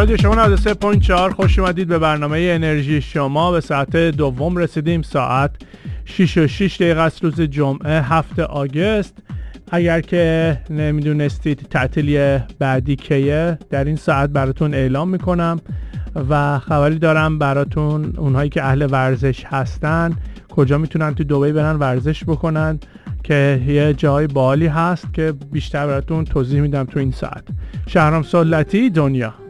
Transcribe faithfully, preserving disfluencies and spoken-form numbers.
رادیو شما نود و سه ممیز چهار، خوش اومدید به برنامه انرژی شما. به ساعت دوم رسیدیم، ساعت شش و شش دقیقه است، روز جمعه هفتم آگوست. اگر که نمیدونستید تعطیلی بعدی کیه، در این ساعت براتون اعلام میکنم و خبری دارم براتون. اونهایی که اهل ورزش هستن کجا میتونن تو دبی برن ورزش بکنن، که یه جای بالی هست که بیشتر براتون توضیح میدم تو این ساعت. شهرام سلطی، دنیا.